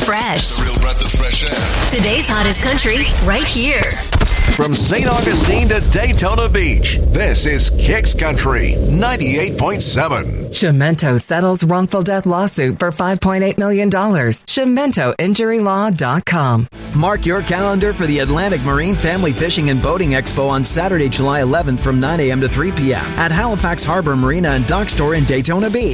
fresh. The real breath of fresh air. Today's hottest country, right here. From St. Augustine to Daytona Beach, this is Kicks Country 98.7. Chimento settles wrongful death lawsuit for $5.8 million. ChimentoInjuryLaw.com. Mark your calendar for the Atlantic Marine Family Fishing and Boating Expo on Saturday, July 11th from 9 a.m. to 3 p.m. at Halifax Harbor Marina and Dock Store in Daytona Beach.